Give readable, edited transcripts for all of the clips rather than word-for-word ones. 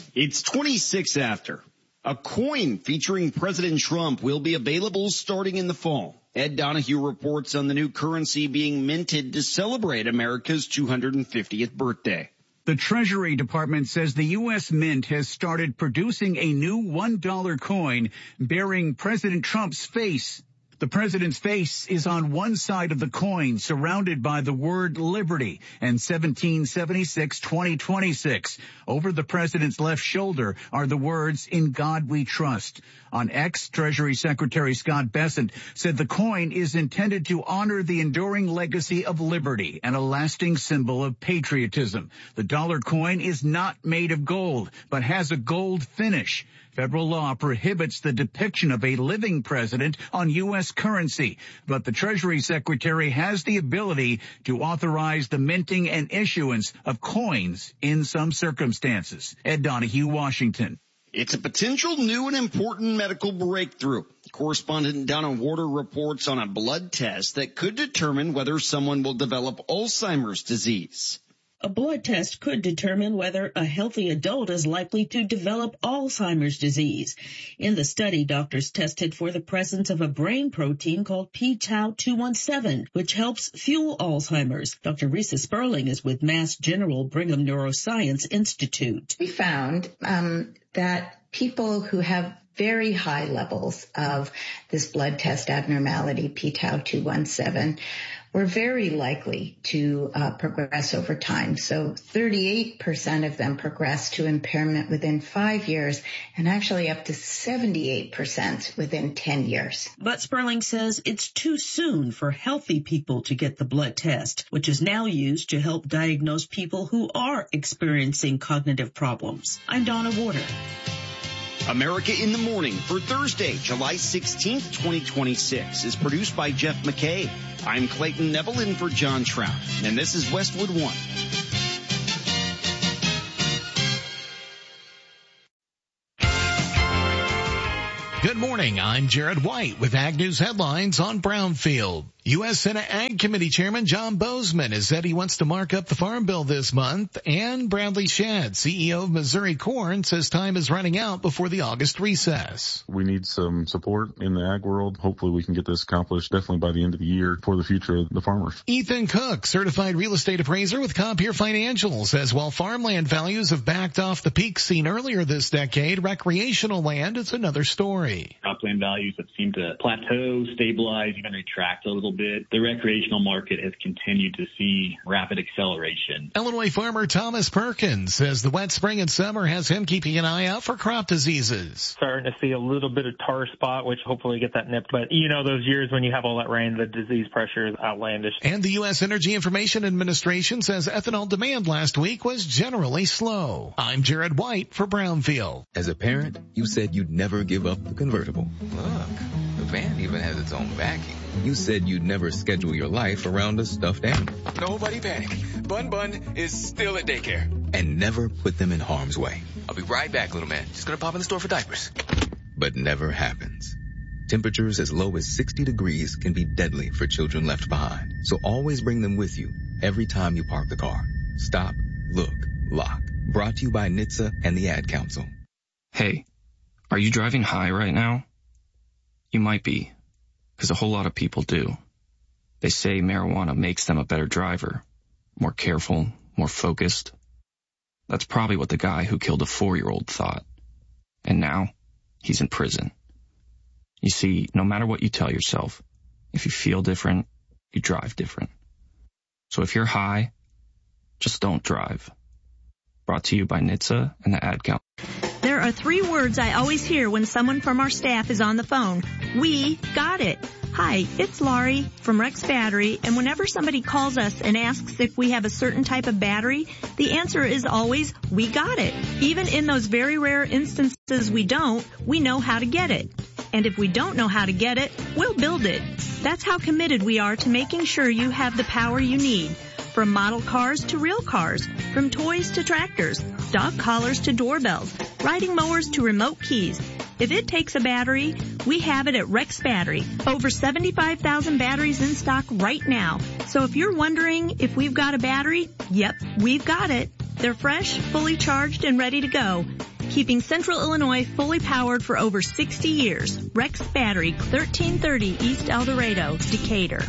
It's 26 after. A coin featuring President Trump will be available starting in the fall. Ed Donahue reports on the new currency being minted to celebrate America's 250th birthday. The Treasury Department says the U.S. Mint has started producing a new $1 coin bearing President Trump's face. The president's face is on one side of the coin, surrounded by the word liberty and 1776-2026. Over the president's left shoulder are the words, "In God We Trust." On X, Treasury Secretary Scott Bessent said the coin is intended to honor the enduring legacy of liberty and a lasting symbol of patriotism. The dollar coin is not made of gold, but has a gold finish. Federal law prohibits the depiction of a living president on U.S. currency, but the Treasury Secretary has the ability to authorize the minting and issuance of coins in some circumstances. Ed Donahue, Washington. It's a potential new and important medical breakthrough. Correspondent Donna Warder reports on a blood test that could determine whether someone will develop Alzheimer's disease. A blood test could determine whether a healthy adult is likely to develop Alzheimer's disease. In the study, doctors tested for the presence of a brain protein called p-tau217, which helps fuel Alzheimer's. Dr. Risa Sperling is with Mass General Brigham Neuroscience Institute. We found that people who have very high levels of this blood test abnormality, p-tau217, were very likely to progress over time. So 38% of them progressed to impairment within 5 years, and actually up to 78% within 10 years. But Sperling says it's too soon for healthy people to get the blood test, which is now used to help diagnose people who are experiencing cognitive problems. I'm Donna Warder. America in the Morning for Thursday, July 16th, 2026 is produced by Jeff McKay. I'm Clayton Neville in for John Trout, and this is Westwood One. Good morning, I'm Jared White with Ag News headlines on Brownfield. U.S. Senate Ag Committee Chairman John Bozeman has said he wants to mark up the Farm Bill this month, and Bradley Shadd, CEO of Missouri Corn, says time is running out before the August recess. We need some support in the ag world. Hopefully we can get this accomplished definitely by the end of the year for the future of the farmers. Ethan Cook, certified real estate appraiser with Compeer Financial, says while farmland values have backed off the peak seen earlier this decade, recreational land is another story. Cropland values have seemed to plateau, stabilize, even retract a little bit. The recreational market has continued to see rapid acceleration. Illinois farmer Thomas Perkins says the wet spring and summer has him keeping an eye out for crop diseases. Starting to see a little bit of tar spot, which hopefully get that nipped. But those years when you have all that rain, the disease pressure is outlandish. And the U.S. Energy Information Administration says ethanol demand last week was generally slow. I'm Jared White for Brownfield. As a parent, you said you'd never give up the convertible. Look, the van even has its own backing. You said you'd never schedule your life around a stuffed animal. Nobody panic. Bun is still at daycare. And never put them in harm's way. I'll be right back, little man. Just gonna pop in the store for diapers. But never happens. Temperatures as low as 60 degrees can be deadly for children left behind. So always bring them with you every time you park the car. Stop, look, lock. Brought to you by NHTSA and the Ad Council. Hey, are you driving high right now? You might be, because a whole lot of people do. They say marijuana makes them a better driver, more careful, more focused. That's probably what the guy who killed a 4-year-old thought. And now, he's in prison. You see, no matter what you tell yourself, if you feel different, you drive different. So if you're high, just don't drive. Brought to you by NHTSA and the Ad Council. There are 3 words I always hear when someone from our staff is on the phone. We got it. Hi, it's Laurie from Rex Battery, and whenever somebody calls us and asks if we have a certain type of battery, the answer is always, we got it. Even in those very rare instances we don't, we know how to get it. And if we don't know how to get it, we'll build it. That's how committed we are to making sure you have the power you need. From model cars to real cars, from toys to tractors, dog collars to doorbells, riding mowers to remote keys. If it takes a battery, we have it at Rex Battery. Over 75,000 batteries in stock right now. So if you're wondering if we've got a battery, yep, we've got it. They're fresh, fully charged, and ready to go. keeping Central Illinois fully powered for over 60 years. Rex Battery, 1330 East El Dorado, Decatur.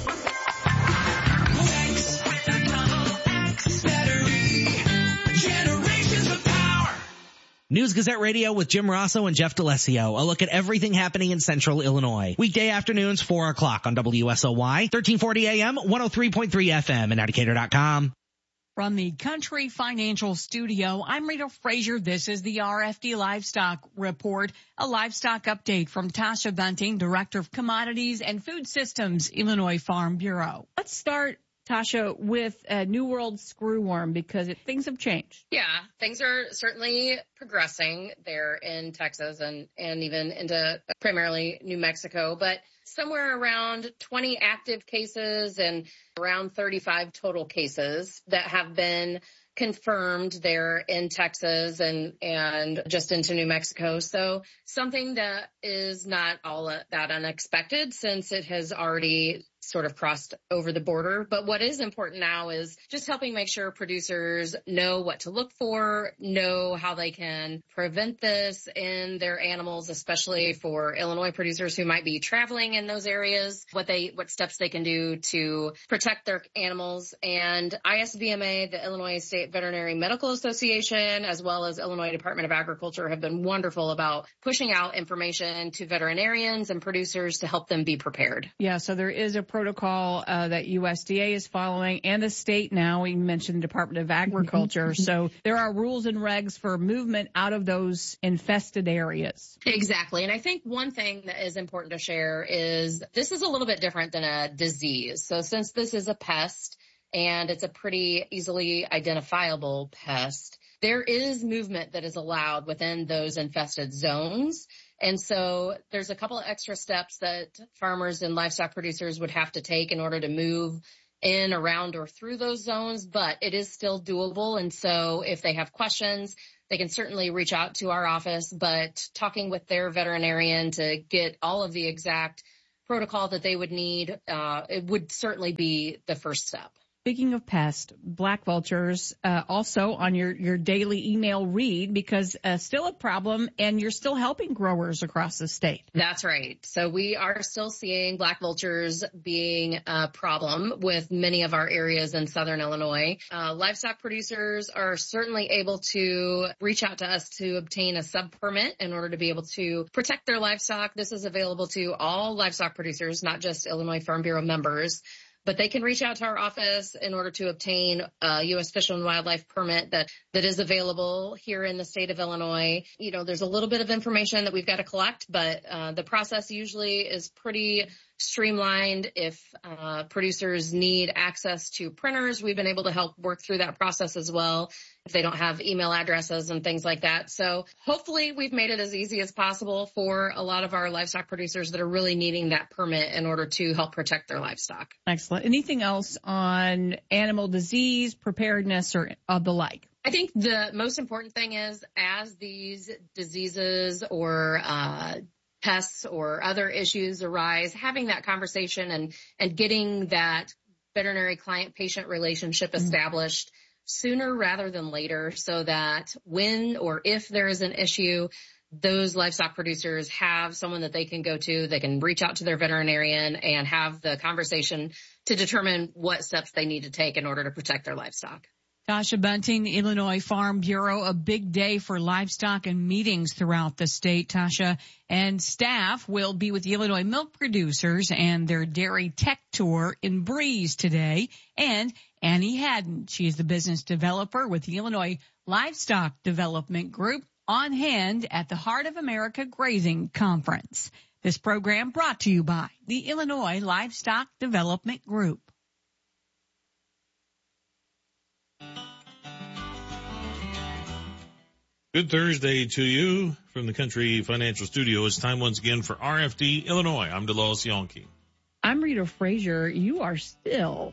News Gazette Radio with Jim Rosso and Jeff D'Alessio. A look at everything happening in Central Illinois. Weekday afternoons, 4 o'clock on WSOY, 1340 AM, 103.3 FM, and Decatur.com. From the Country Financial Studio, I'm Rita Frazier. This is the RFD Livestock Report, a livestock update from Tasha Bunting, Director of Commodities and Food Systems, Illinois Farm Bureau. Let's start, Tasha, with New World screwworm because things have changed. Yeah, things are certainly progressing there in Texas and even into primarily New Mexico, but somewhere around 20 active cases and around 35 total cases that have been confirmed there in Texas and just into New Mexico. So something that is not all that unexpected since it has already sort of crossed over the border. But what is important now is just helping make sure producers know what to look for, know how they can prevent this in their animals, especially for Illinois producers who might be traveling in those areas, what steps they can do to protect their animals. And ISVMA, the Illinois State Veterinary Medical Association, as well as Illinois Department of Agriculture have been wonderful about pushing out information to veterinarians and producers to help them be prepared. Yeah, so there is a protocol that USDA is following and the state now. We mentioned the Department of Agriculture. So there are rules and regs for movement out of those infested areas. Exactly. And I think one thing that is important to share is this is a little bit different than a disease. So since this is a pest and it's a pretty easily identifiable pest, there is movement that is allowed within those infested zones. And so there's a couple of extra steps that farmers and livestock producers would have to take in order to move in, around, or through those zones, but it is still doable. And so if they have questions, they can certainly reach out to our office, but talking with their veterinarian to get all of the exact protocol that they would need, it would certainly be the first step. Speaking of pests, black vultures, also on your daily email read because still a problem and you're still helping growers across the state. That's right. So we are still seeing black vultures being a problem with many of our areas in southern Illinois. Livestock producers are certainly able to reach out to us to obtain a sub-permit in order to be able to protect their livestock. This is available to all livestock producers, not just Illinois Farm Bureau members. But they can reach out to our office in order to obtain a U.S. Fish and Wildlife permit that is available here in the state of Illinois. You know, there's a little bit of information that we've got to collect, but the process usually is pretty streamlined. If producers need access to printers, we've been able to help work through that process as well if they don't have email addresses and things like that. So hopefully we've made it as easy as possible for a lot of our livestock producers that are really needing that permit in order to help protect their livestock. Excellent. Anything else on animal disease, preparedness, or of the like? I think the most important thing is as these diseases or pests or other issues arise, having that conversation and getting that veterinary client-patient relationship established sooner rather than later so that when or if there is an issue, those livestock producers have someone that they can go to. They can reach out to their veterinarian and have the conversation to determine what steps they need to take in order to protect their livestock. Tasha Bunting, Illinois Farm Bureau, a big day for livestock and meetings throughout the state. Tasha and staff will be with the Illinois milk producers and their dairy tech tour in Breeze today. And Annie Haddon, she is the business developer with the Illinois Livestock Development Group, on hand at the Heart of America Grazing Conference. This program brought to you by the Illinois Livestock Development Group. Good Thursday to you from the Country Financial Studio. It's time once again for RFD Illinois. I'm DeLois Yonke. I'm Rita Frazier. You are still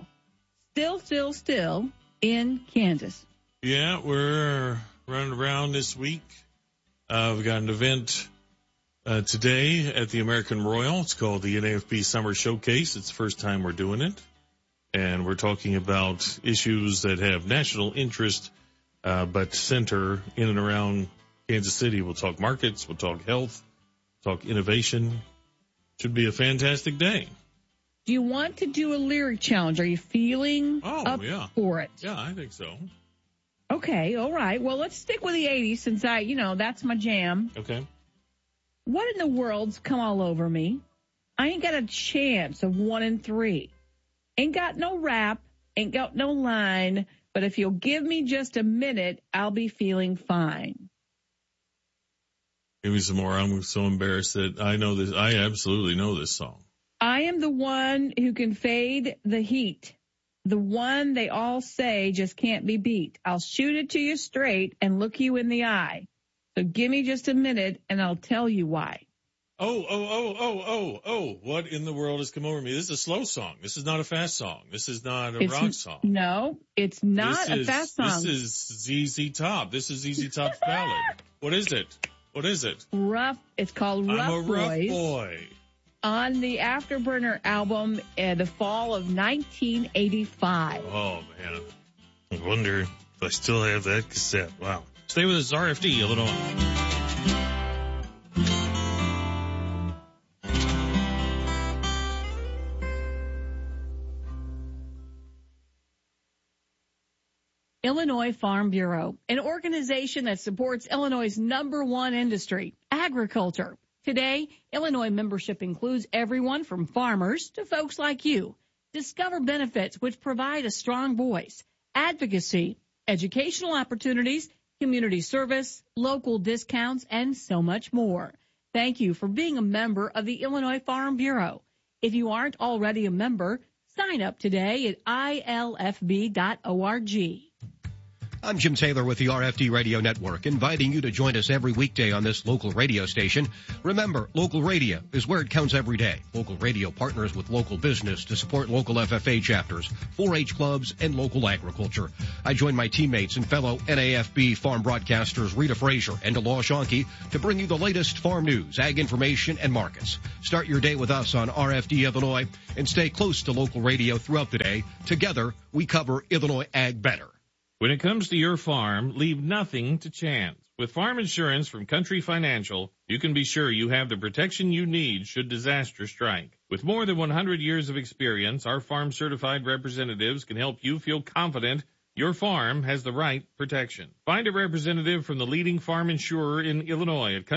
in Kansas. Yeah, we're running around this week. We've got an event today at the American Royal. It's called the NAFB Summer Showcase. It's the first time we're doing it. And we're talking about issues that have national interest but center in and around Kansas City. We'll talk markets. We'll talk health. Talk innovation. Should be a fantastic day. Do you want to do a lyric challenge? Are you feeling up for it? Yeah, I think so. Okay, all right. Well, let's stick with the 80s since that's my jam. Okay. What in the world's Come All Over Me? I ain't got a chance of 1 in 3. Ain't got no rap, ain't got no line, but if you'll give me just a minute, I'll be feeling fine. Give me some more. I'm so embarrassed that I know this. I absolutely know this song. I am the one who can fade the heat. The one they all say just can't be beat. I'll shoot it to you straight and look you in the eye. So give me just a minute and I'll tell you why. Oh, what in the world has come over me? This is a slow song. This is not a fast song. This is not a rock song. No, it's not a fast song. This is ZZ Top. This is ZZ Top's ballad. What is it? What is it? Rough. It's called Rough I'm a rough Boys. boy. On the Afterburner album in the fall of 1985. Oh, man. I wonder if I still have that cassette. Wow. Stay with us, RFD, Illinois. Illinois Farm Bureau, an organization that supports Illinois' #1 industry, agriculture. Today, Illinois membership includes everyone from farmers to folks like you. Discover benefits which provide a strong voice, advocacy, educational opportunities, community service, local discounts, and so much more. Thank you for being a member of the Illinois Farm Bureau. If you aren't already a member, sign up today at ilfb.org. I'm Jim Taylor with the RFD Radio Network, inviting you to join us every weekday on this local radio station. Remember, local radio is where it counts every day. Local radio partners with local business to support local FFA chapters, 4-H clubs, and local agriculture. I join my teammates and fellow NAFB farm broadcasters Rita Frazier and Delor Schonke to bring you the latest farm news, ag information, and markets. Start your day with us on RFD Illinois and stay close to local radio throughout the day. Together, we cover Illinois ag better. When it comes to your farm, leave nothing to chance. With farm insurance from Country Financial, you can be sure you have the protection you need should disaster strike. With more than 100 years of experience, our farm-certified representatives can help you feel confident your farm has the right protection. Find a representative from the leading farm insurer in Illinois at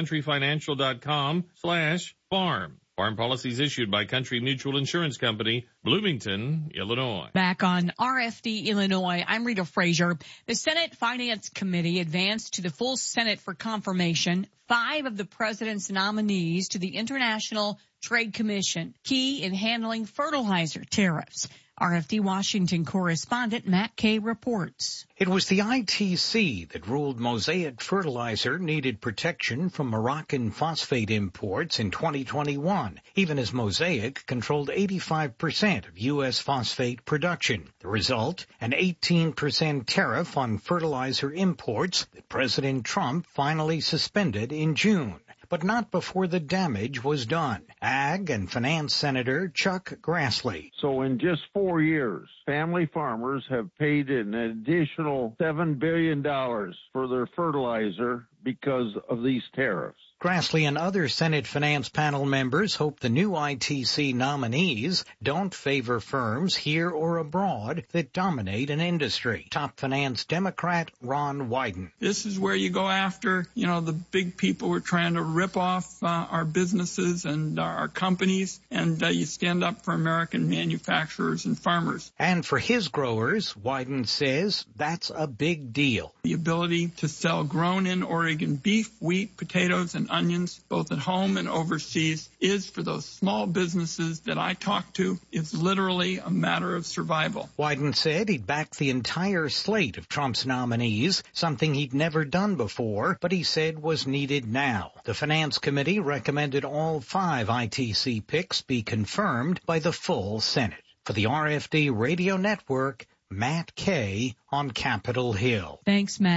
countryfinancial.com/farm. Farm policies issued by Country Mutual Insurance Company, Bloomington, Illinois. Back on RFD Illinois, I'm Rita Frazier. The Senate Finance Committee advanced to the full Senate for confirmation 5 of the president's nominees to the International Trade Commission, key in handling fertilizer tariffs. RFD Washington correspondent Matt Kay reports. It was the ITC that ruled Mosaic Fertilizer needed protection from Moroccan phosphate imports in 2021, even as Mosaic controlled 85% of U.S. phosphate production. The result, an 18% tariff on fertilizer imports that President Trump finally suspended in June. But not before the damage was done. Ag and Finance Senator Chuck Grassley. So in just 4 years, family farmers have paid an additional $7 billion for their fertilizer because of these tariffs. Grassley and other Senate Finance Panel members hope the new ITC nominees don't favor firms here or abroad that dominate an industry. Top finance Democrat Ron Wyden. This is where you go after, the big people who are trying to rip off our businesses and our companies, and you stand up for American manufacturers and farmers. And for his growers, Wyden says that's a big deal. The ability to sell grown in Oregon beef, wheat, potatoes, and onions, both at home and overseas, is for those small businesses that I talk to, is literally a matter of survival. Wyden said he'd back the entire slate of Trump's nominees, something he'd never done before, but he said was needed now. The Finance Committee recommended all 5 ITC picks be confirmed by the full Senate. For the RFD Radio Network, Matt Kay on Capitol Hill. Thanks, Matt.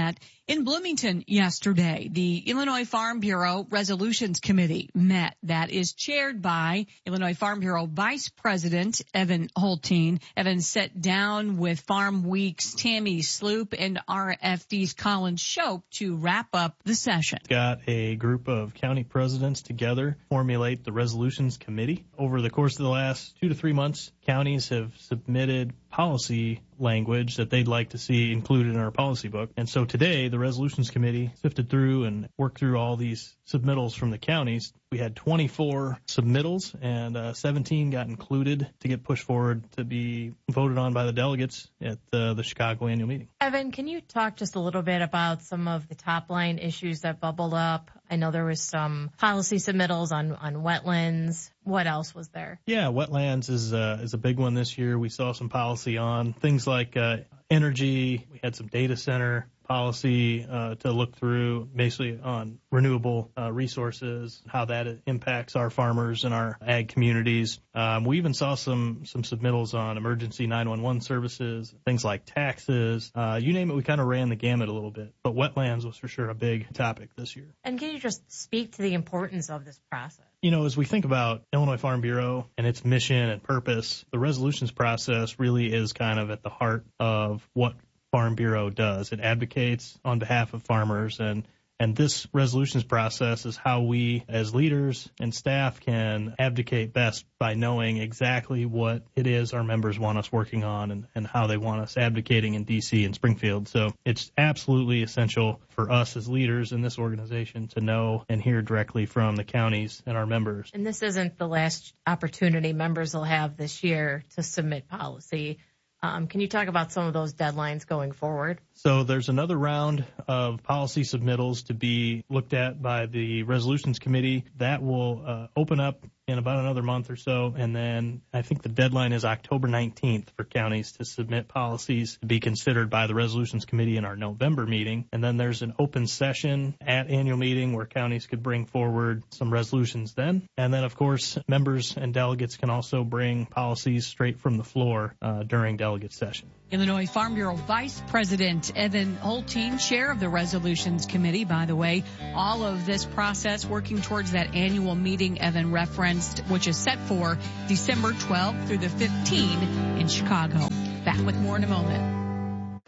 In Bloomington yesterday, the Illinois Farm Bureau Resolutions Committee met. That is chaired by Illinois Farm Bureau Vice President Evan Holteen. Evan sat down with Farm Week's Tammy Sloop and RFD's Colin Shope to wrap up the session. Got a group of county presidents together, formulate the Resolutions Committee. Over the course of the last 2 to 3 months, counties have submitted policy language that they'd like to see included in our policy book. And so today, the Resolutions Committee sifted through and worked through all these submittals from the counties. We had 24 submittals, and 17 got included to get pushed forward to be voted on by the delegates at the Chicago annual meeting. Evan, can you talk just a little bit about some of the top-line issues that bubbled up? I know there was some policy submittals on wetlands. What else was there? Yeah, wetlands is a big one this year. We saw some policy on things like energy. We had some data center policy to look through, basically on renewable resources, how that impacts our farmers and our ag communities. We even saw some submittals on emergency 911 services, things like taxes. You name it, we kind of ran the gamut a little bit. But wetlands was for sure a big topic this year. And can you just speak to the importance of this process? You know, as we think about Illinois Farm Bureau and its mission and purpose, the resolutions process really is kind of at the heart of what Farm Bureau does. It advocates on behalf of farmers, and this resolutions process is how we as leaders and staff can advocate best by knowing exactly what it is our members want us working on and how they want us advocating in D.C. and Springfield. So it's absolutely essential for us as leaders in this organization to know and hear directly from the counties and our members. And this isn't the last opportunity members will have this year to submit policy. Can you talk about some of those deadlines going forward? So there's another round of policy submittals to be looked at by the Resolutions Committee. That will open up in about another month or so, and then I think the deadline is October 19th for counties to submit policies to be considered by the Resolutions Committee in our November meeting. And then there's an open session at annual meeting where counties could bring forward some resolutions then. And then, of course, members and delegates can also bring policies straight from the floor during delegate session. Illinois Farm Bureau Vice President Evan Holteen, chair of the Resolutions Committee. By the way, all of this process working towards that annual meeting Evan referenced, which is set for December 12th through the 15th in Chicago. Back with more in a moment.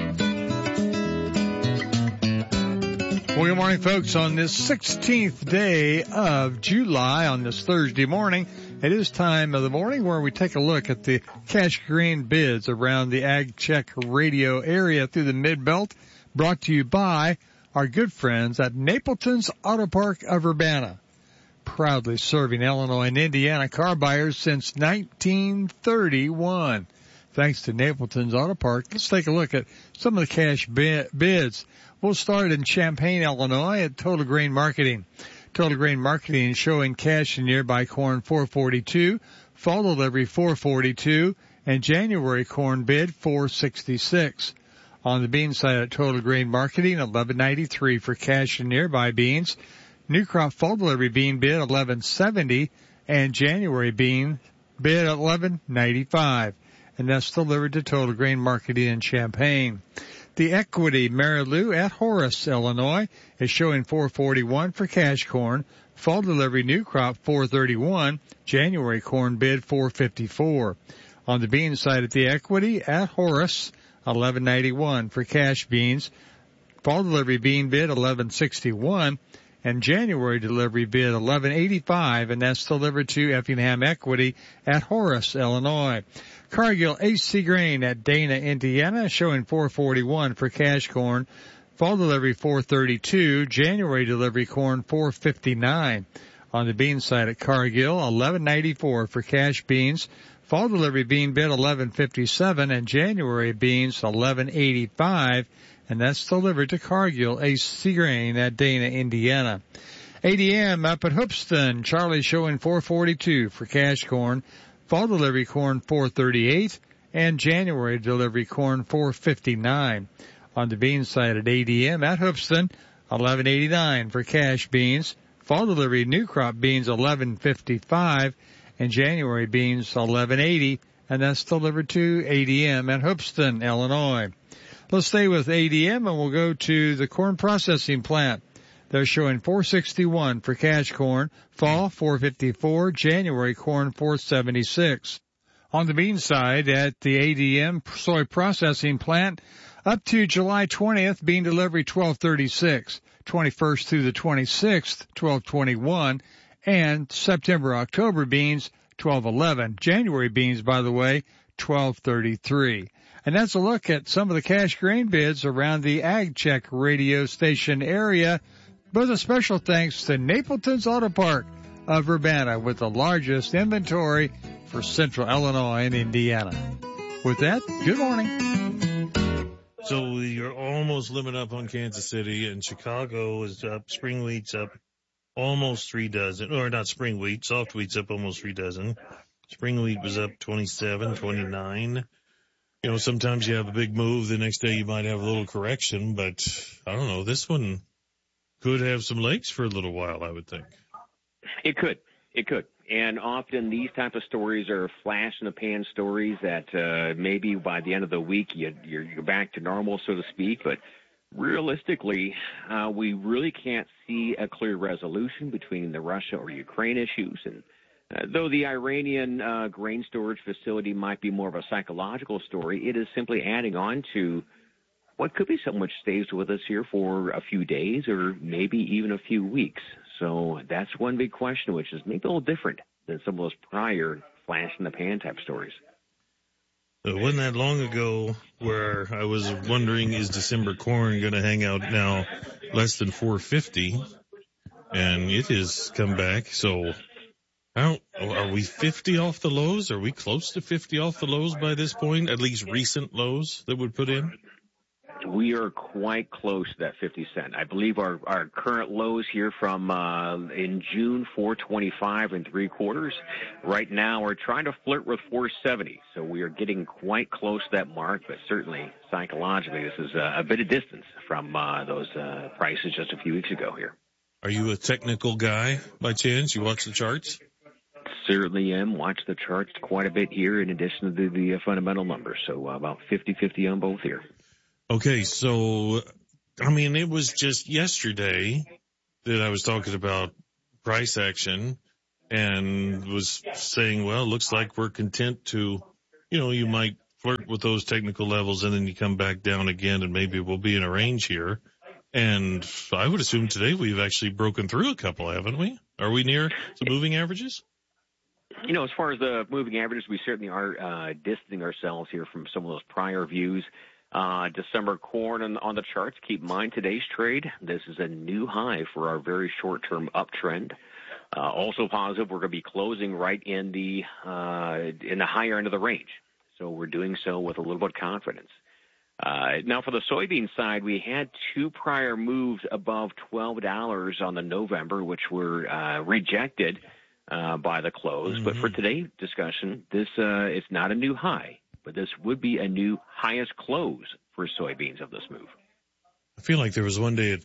Well, good morning, folks. On this 16th day of July, on this Thursday morning, it is time of the morning where we take a look at the cash grain bids around the Ag Check radio area through the Mid-Belt, brought to you by our good friends at Napleton's Auto Park of Urbana, proudly serving Illinois and Indiana car buyers since 1931. Thanks to Napleton's Auto Park, let's take a look at some of the cash bids. We'll start in Champaign, Illinois at Total Grain Marketing. Total Grain Marketing showing cash and nearby corn $4.42, fall delivery $4.42, and January corn bid $4.66. On the bean side at Total Grain Marketing, $11.93 for cash and nearby beans. New crop fall delivery bean bid $11.70, and January bean bid $11.95, and that's delivered to Total Grain Marketing in Champaign. The Equity Mary Lou at Horace, Illinois, is showing $4.41 for cash corn. Fall delivery new crop $4.31. January corn bid $4.54. On the bean side at the Equity at Horace, $11.91 for cash beans. Fall delivery bean bid $11.61. And January delivery bid $11.85, and that's delivered to Effingham Equity at Horace, Illinois. Cargill AC Grain at Dana, Indiana, showing $4.41 for cash corn. Fall delivery $4.32. January delivery corn $4.59. On the bean side at Cargill, $11.94 for cash beans. Fall delivery bean bid $11.57, and January beans $11.85. And that's delivered to Cargill AC Grain at Dana, Indiana. ADM up at Hoopston, Charlie showing $4.42 for cash corn. Fall delivery corn $4.38, and January delivery corn $4.59. On the bean side at ADM at Hoopston, $11.89 for cash beans. Fall delivery new crop beans $11.55, and January beans $11.80, and that's delivered to ADM at Hoopston, Illinois. Let's stay with ADM and we'll go to the corn processing plant. They're showing 461 for cash corn, fall 454, January corn 476. On the bean side at the ADM soy processing plant, up to July 20th, bean delivery 1236, 21st through the 26th, 1221, and September-October beans 1211. January beans, by the way, 1233. And that's a look at some of the cash grain bids around the Ag Check radio station area, with a special thanks to Napleton's Auto Park of Urbana, with the largest inventory for Central Illinois and Indiana. With that, good morning. So you're almost limit up on Kansas City, and Chicago is up. Spring wheat's up almost 3 dozen, or not spring wheat, soft wheat's up almost 3 dozen. Spring wheat was up 27, 29. You know, sometimes you have a big move. The next day you might have a little correction, but I don't know. This one could have some legs for a little while, I would think. It could. And often these type of stories are flash-in-the-pan stories that maybe by the end of the week you're back to normal, so to speak. But realistically, we really can't see a clear resolution between the Russia or Ukraine issues. And though the Iranian grain storage facility might be more of a psychological story, it is simply adding on to what could be something which stays with us here for a few days or maybe even a few weeks. So that's one big question, which is maybe a little different than some of those prior flash-in-the-pan type stories. It wasn't that long ago where I was wondering, is December corn going to hang out now less than 450? And it has come back. So are we 50 off the lows? Are we close to 50 off the lows by this point? At least recent lows that would put in? We are quite close to that 50 cent. I believe our current lows here from in June, 425 3/4. Right now, we're trying to flirt with 470. So we are getting quite close to that mark, but certainly psychologically, this is a bit of distance from those prices just a few weeks ago here. Are you a technical guy by chance? You watch the charts? Certainly am. Watch the charts quite a bit here in addition to the fundamental numbers. So about 50-50 on both here. Okay, so, I mean, it was just yesterday that I was talking about price action and was saying, well, it looks like we're content to, you know, you might flirt with those technical levels and then you come back down again and maybe we'll be in a range here. And I would assume today we've actually broken through a couple, haven't we? Are we near the moving averages? You know, as far as the moving averages, we certainly are distancing ourselves here from some of those prior views. December corn on the charts. Keep in mind today's trade. This is a new high for our very short-term uptrend. Also positive, we're going to be closing right in the higher end of the range. So we're doing so with a little bit of confidence. Now for the soybean side, we had 2 prior moves above $12 on the November, which were rejected by the close. Mm-hmm. But for today's discussion, this is not a new high. But this would be a new highest close for soybeans of this move. I feel like there was one day at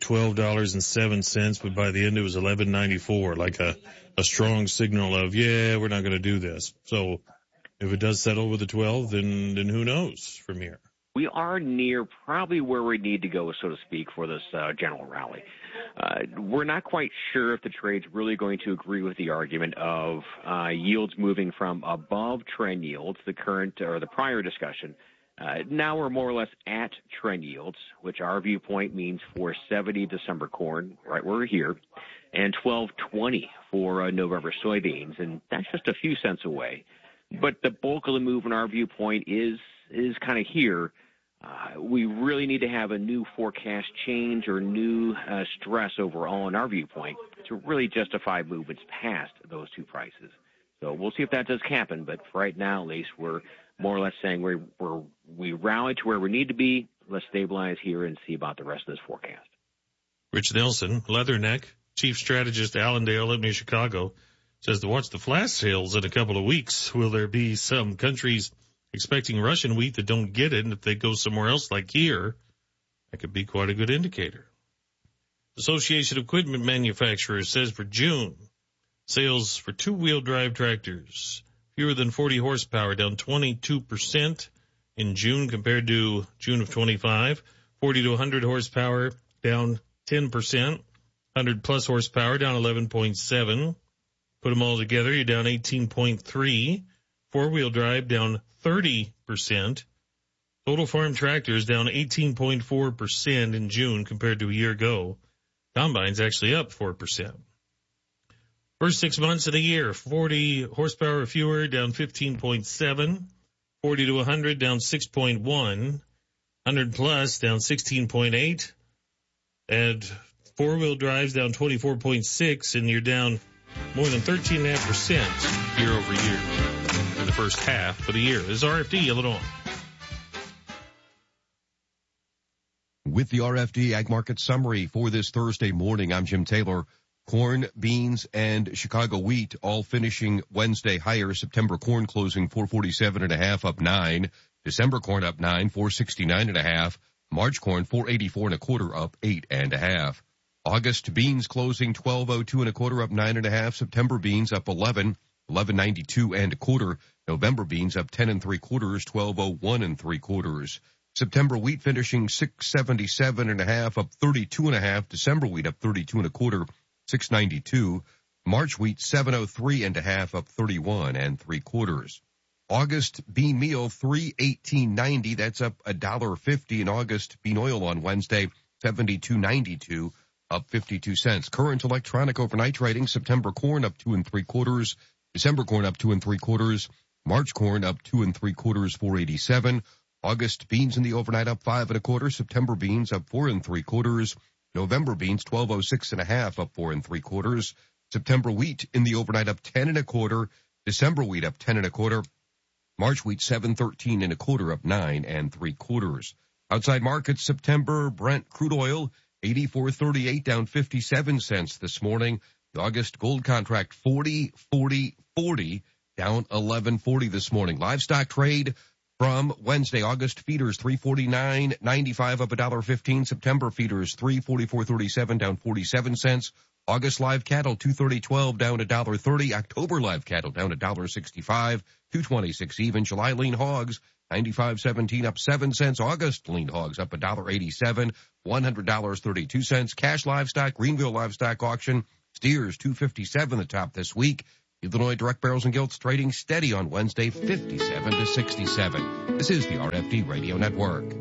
$12.07, but by the end it was $11.94, like a strong signal of, yeah, we're not going to do this. So if it does settle with a 12, then who knows from here? We are near probably where we need to go, so to speak, for this general rally. We're not quite sure if the trade's really going to agree with the argument of yields moving from above trend yields, the current or the prior discussion. Now we're more or less at trend yields, which our viewpoint means 470 December corn, right where we're here, and 1220 for November soybeans, and that's just a few cents away. But the bulk of the move in our viewpoint is kind of here. We really need to have a new forecast change or new stress overall in our viewpoint to really justify movements past those 2 prices. So we'll see if that does happen, but for right now, at least, we're more or less saying we rallied to where we need to be. Let's stabilize here and see about the rest of this forecast. Rich Nelson, Leatherneck, Chief Strategist, Allendale, living in Chicago, says to watch the flash sales in a couple of weeks. Will there be some countries expecting Russian wheat that don't get it, and if they go somewhere else like here, that could be quite a good indicator. Association of Equipment Manufacturers says for June, sales for 2-wheel drive tractors, fewer than 40 horsepower, down 22%. in June compared to June of 25. 40 to 100 horsepower down 10%. 100 plus horsepower down 11.7. Put them all together, you're down 18.3. Four-wheel drive down 30%. Total farm tractors down 18.4% in June compared to a year ago. Combines actually up 4%. First 6 months of the year, 40 horsepower or fewer down 15.7. 40 to 100 down 6.1. 100 plus down 16.8. And four-wheel drives down 24.6, and you're down more than 13.5% year over year for the first half of the year. This is RFD Illinois. With the RFD Ag Market Summary for this Thursday morning, I'm Jim Taylor. Corn, beans, and Chicago wheat all finishing Wednesday higher. September corn closing 447.5 up 9. December corn up 9, 469.5. March corn 484.25 up 8.5. August beans closing 1202.25 up 9.5. September beans up 11, 1192.25. November beans up 10 3/4, 1201 3/4. September wheat finishing 677.5 up 32.5. December wheat up 32.25, 692. March wheat 703.5 up 31 3/4. August bean meal 318.90. That's up $1.50. In August bean oil on Wednesday 72.92. Up 52 cents. Current electronic overnight trading. September corn up 2 3/4. December corn up 2 3/4. March corn up 2 3/4, 487. August beans in the overnight up 5 1/4. September beans up 4 3/4. November beans 1206.5 up 4 3/4. September wheat in the overnight up 10 1/4. December wheat up 10 1/4. March wheat 713 1/4 up 9 3/4. Outside markets, September Brent crude oil 84.38 down 57 cents this morning. The August gold contract 40.40 down 11.40 this morning. Livestock trade from Wednesday. August feeders 349.95 up $1.15. September feeders 344.37 down 47 cents. August live cattle 230.12 down $1.30. October live cattle down $1.65, 226 even. July lean hogs 95.17 up 7 cents. August lean hogs up $1.87, $100.32. Cash livestock, Greenville livestock auction, steers 257 the top this week. Illinois direct barrels and gilts trading steady on Wednesday 57 to 67. This is the RFD Radio Network.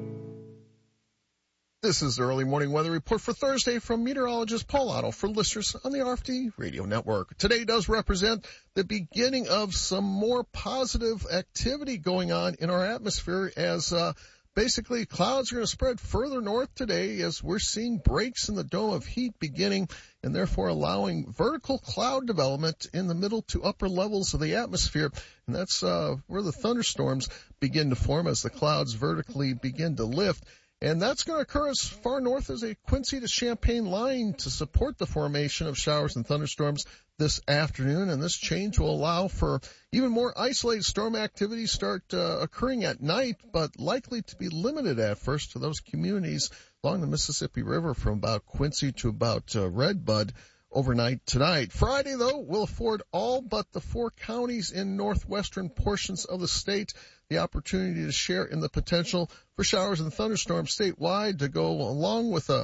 This is the early morning weather report for Thursday from meteorologist Paul Otto for listeners on the RFD Radio Network. Today does represent the beginning of some more positive activity going on in our atmosphere as basically clouds are going to spread further north today as we're seeing breaks in the dome of heat beginning and therefore allowing vertical cloud development in the middle to upper levels of the atmosphere. And that's where the thunderstorms begin to form as the clouds vertically begin to lift. And that's going to occur as far north as a Quincy to Champaign line to support the formation of showers and thunderstorms this afternoon. And this change will allow for even more isolated storm activity start occurring at night, but likely to be limited at first to those communities along the Mississippi River from about Quincy to about Redbud overnight tonight. Friday, though, will afford all but the 4 counties in northwestern portions of the state the opportunity to share in the potential for showers and thunderstorms statewide to go along with a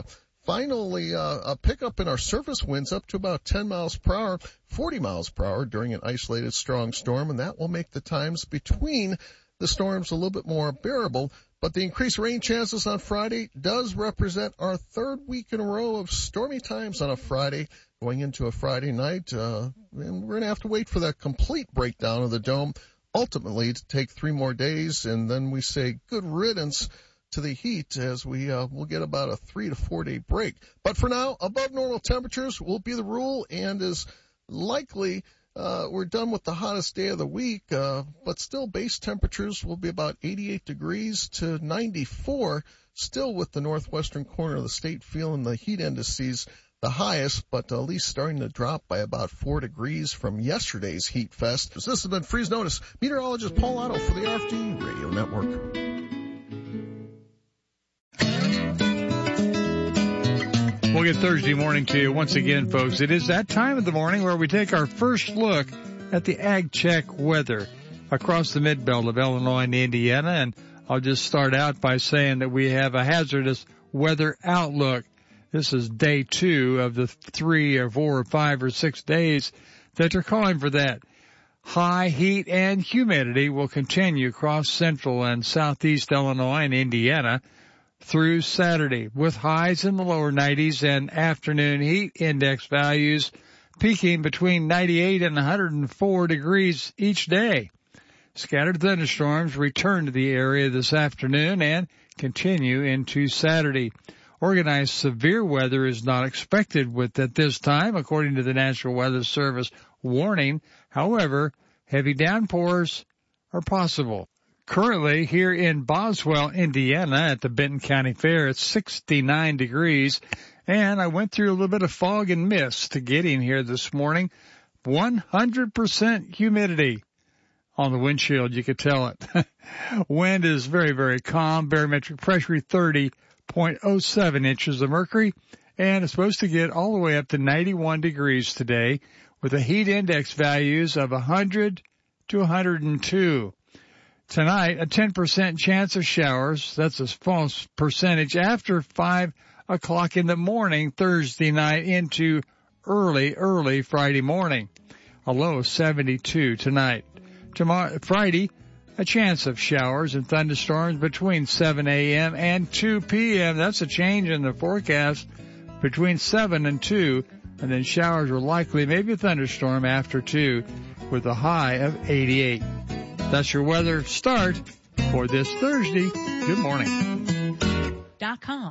pickup in our surface winds up to about 10 miles per hour, 40 miles per hour during an isolated strong storm, and that will make the times between the storms a little bit more bearable. But the increased rain chances on Friday does represent our third week in a row of stormy times on a Friday going into a Friday night. And we're going to have to wait for that complete breakdown of the dome ultimately to take 3 more days. And then we say good riddance to the heat as we will get about a 3 to 4 day break. But for now, above normal temperatures will be the rule and is likely we're done with the hottest day of the week, but still base temperatures will be about 88 degrees to 94, still with the northwestern corner of the state feeling the heat indices the highest, but at least starting to drop by about 4 degrees from yesterday's heat fest. This has been Freeze Notice. Meteorologist Paul Otto for the RFD Radio Network. We'll get Thursday morning to you once again, folks. It is that time of the morning where we take our first look at the Ag Check weather across the mid-belt of Illinois and Indiana. And I'll just start out by saying that we have a hazardous weather outlook. This is day 2 of the 3 or 4 or 5 or 6 days that are calling for that. High heat and humidity will continue across central and southeast Illinois and Indiana through Saturday, with highs in the lower 90s and afternoon heat index values peaking between 98 and 104 degrees each day. Scattered thunderstorms return to the area this afternoon and continue into Saturday. Organized severe weather is not expected at this time, according to the National Weather Service warning. However, heavy downpours are possible. Currently, here in Boswell, Indiana, at the Benton County Fair, it's 69 degrees, and I went through a little bit of fog and mist to getting here this morning. 100% humidity on the windshield, you could tell it. Wind is very, very calm. Barometric pressure 30.07 inches of mercury, and it's supposed to get all the way up to 91 degrees today, with the heat index values of 100 to 102. Tonight, a 10% chance of showers. That's a false percentage after 5 o'clock in the morning Thursday night into early Friday morning. A low of 72 tonight. Tomorrow, Friday, a chance of showers and thunderstorms between 7 a.m. and 2 p.m. That's a change in the forecast between 7 and 2. And then showers are likely, maybe a thunderstorm after 2, with a high of 88. That's your weather start for this Thursday. Good morning. .com.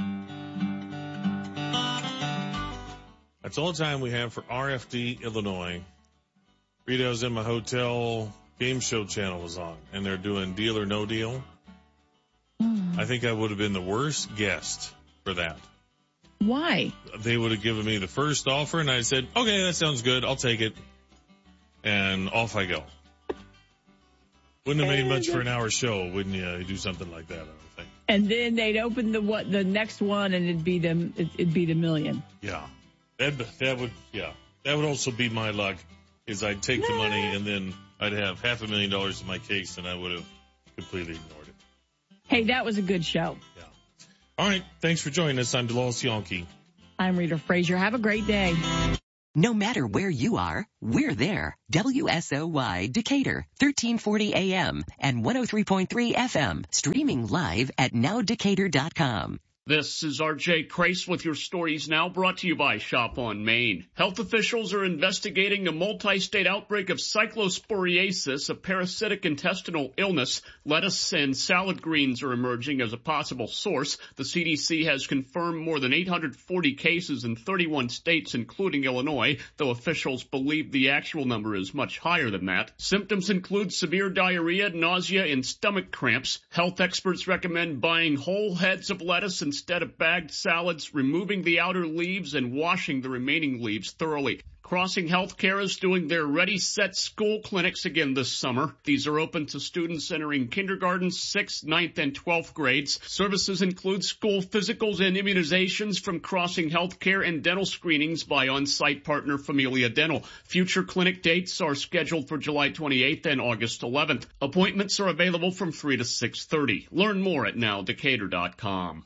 That's all the time we have for RFD Illinois. Rita, I was in my hotel, game show channel was on, and they're doing Deal or No Deal. I think I would have been the worst guest for that. Why? They would have given me the first offer, and I said, okay, that sounds good. I'll take it. And off I go. Wouldn't have made much for an hour show, wouldn't you? Do something like that, I don't think. And then they'd open the next one, and it'd be the million. Yeah. That would also be my luck, is I'd take the money, and then I'd have $500,000 in my case, and I would have completely ignored it. Hey, that was a good show. Yeah. All right. Thanks for joining us. I'm Delos Yonke. I'm Rita Frazier. Have a great day. No matter where you are, we're there. WSOY Decatur, 1340 AM and 103.3 FM, streaming live at nowdecatur.com. This is R.J. Crace with your stories now, brought to you by Shop on Main. Health officials are investigating a multi-state outbreak of cyclosporiasis, a parasitic intestinal illness. Lettuce and salad greens are emerging as a possible source. The CDC has confirmed more than 840 cases in 31 states, including Illinois, though officials believe the actual number is much higher than that. Symptoms include severe diarrhea, nausea, and stomach cramps. Health experts recommend buying whole heads of lettuce instead of bagged salads, removing the outer leaves and washing the remaining leaves thoroughly. Crossing Healthcare is doing their Ready, Set, School clinics again this summer. These are open to students entering kindergarten, 6th, 9th, and 12th grades. Services include school physicals and immunizations from Crossing Healthcare and dental screenings by on-site partner Familia Dental. Future clinic dates are scheduled for July 28th and August 11th. Appointments are available from 3 to 6:30. Learn more at nowdecatur.com.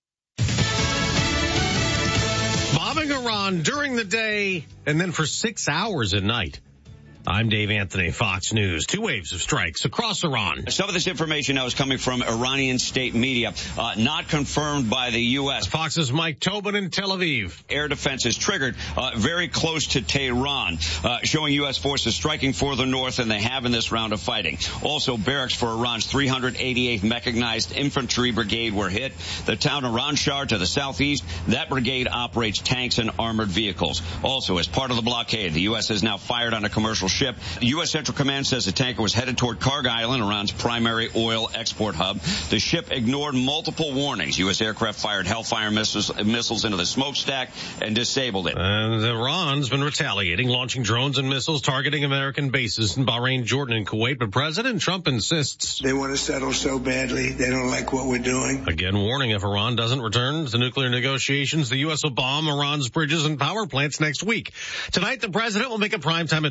Bombing Iran during the day and then for 6 hours at night. I'm Dave Anthony, Fox News. 2 waves of strikes across Iran. Some of this information now is coming from Iranian state media, not confirmed by the U.S. Fox's Mike Tobin in Tel Aviv. Air defense is triggered very close to Tehran, showing U.S. forces striking further north than they have in this round of fighting. Also, barracks for Iran's 388th Mechanized Infantry Brigade were hit. The town of Ranshar to the southeast, that brigade operates tanks and armored vehicles. Also, as part of the blockade, the U.S. has now fired on a commercial ship. The U.S. Central Command says the tanker was headed toward Karg Island, Iran's primary oil export hub. The ship ignored multiple warnings. U.S. aircraft fired Hellfire missiles into the smokestack and disabled it. And Iran's been retaliating, launching drones and missiles targeting American bases in Bahrain, Jordan, and Kuwait. But President Trump insists they want to settle so badly. They don't like what we're doing. Again, warning if Iran doesn't return to nuclear negotiations, the U.S. will bomb Iran's bridges and power plants next week. Tonight, the president will make a primetime address at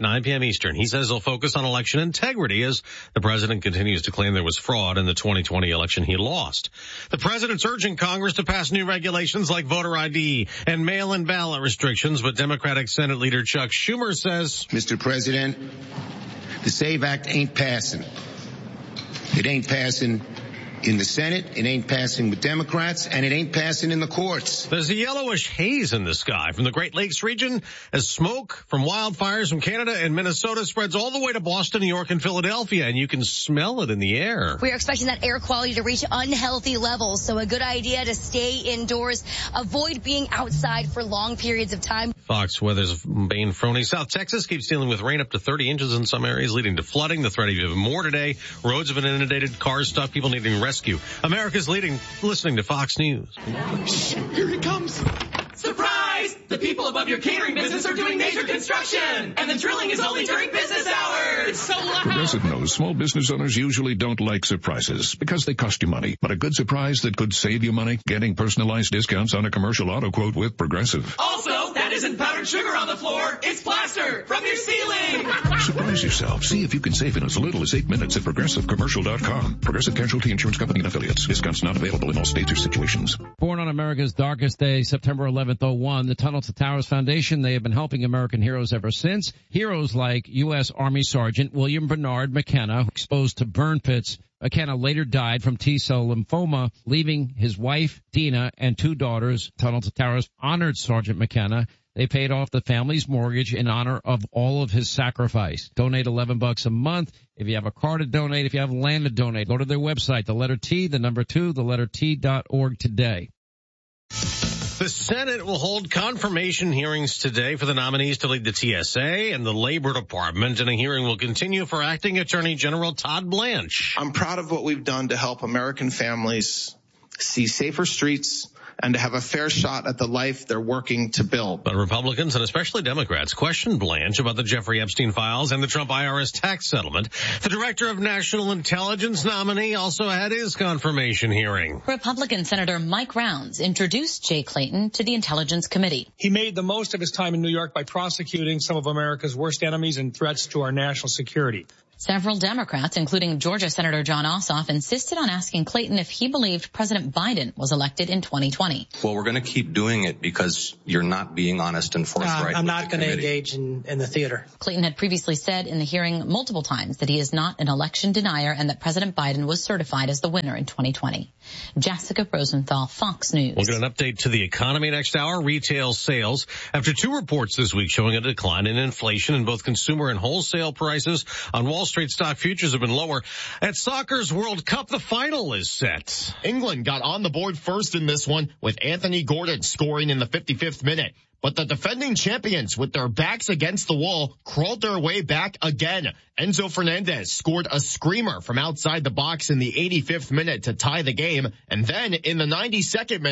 9 p.m. Eastern. He says he'll focus on election integrity as the president continues to claim there was fraud in the 2020 election he lost. The president's urging Congress to pass new regulations like voter ID and mail-in ballot restrictions, but Democratic Senate Leader Chuck Schumer says, Mr. President, the SAVE Act ain't passing. It ain't passing in the Senate, it ain't passing with Democrats, and it ain't passing in the courts. There's a yellowish haze in the sky from the Great Lakes region as smoke from wildfires from Canada and Minnesota spreads all the way to Boston, New York, and Philadelphia, and you can smell it in the air. We are expecting that air quality to reach unhealthy levels, so a good idea to stay indoors, avoid being outside for long periods of time. Fox Weather's Bane Froney. South Texas keeps dealing with rain up to 30 inches in some areas, leading to flooding. The threat of even more today. Roads have been inundated, cars stuck, people needing rescue. America's listening to Fox News. Shh, here he comes. Surprise! The people above your catering business are doing major construction, and the drilling is only during business hours. It's so loud. Progressive knows small business owners usually don't like surprises because they cost you money. But a good surprise that could save you money, getting personalized discounts on a commercial auto quote with Progressive. Also, that isn't powdered sugar on the floor. It's plaster from your ceiling. Surprise yourself. See if you can save in as little as 8 minutes at ProgressiveCommercial.com. Progressive Casualty Insurance Company and Affiliates. Discounts not available in all states or situations. Born on America's darkest day, September 11th, 2001, the Tunnel to Towers Foundation, they have been helping American heroes ever since. Heroes like U.S. Army Sergeant William Bernard McKenna, exposed to burn pits. McKenna later died from T-cell lymphoma, leaving his wife, Dina, and 2 daughters. Tunnel to Towers honored Sergeant McKenna. They paid off the family's mortgage in honor of all of his sacrifice. Donate $11 a month. If you have a car to donate, if you have land to donate, go to their website, the letter T, the number 2, the letter T.org today. The Senate will hold confirmation hearings today for the nominees to lead the TSA and the Labor Department, and a hearing will continue for Acting Attorney General Todd Blanche. I'm proud of what we've done to help American families see safer streets and to have a fair shot at the life they're working to build. But Republicans and especially Democrats questioned Blanche about the Jeffrey Epstein files and the Trump IRS tax settlement. The Director of National Intelligence nominee also had his confirmation hearing. Republican Senator Mike Rounds introduced Jay Clayton to the Intelligence Committee. He made the most of his time in New York by prosecuting some of America's worst enemies and threats to our national security. Several Democrats, including Georgia Senator Jon Ossoff, insisted on asking Clayton if he believed President Biden was elected in 2020. Well, we're going to keep doing it because you're not being honest and forthright. I'm not going to engage in the theater. Clayton had previously said in the hearing multiple times that he is not an election denier and that President Biden was certified as the winner in 2020. Jessica Rosenthal, Fox News. We'll get an update to the economy next hour. Retail sales after 2 reports this week showing a decline in inflation in both consumer and wholesale prices on Wall Street. Stock futures have been lower. At soccer's World Cup, the final is set. England got on the board first in this one with Anthony Gordon scoring in the 55th minute. But the defending champions, with their backs against the wall, crawled their way back again. Enzo Fernandez scored a screamer from outside the box in the 85th minute to tie the game. And then in the 92nd minute,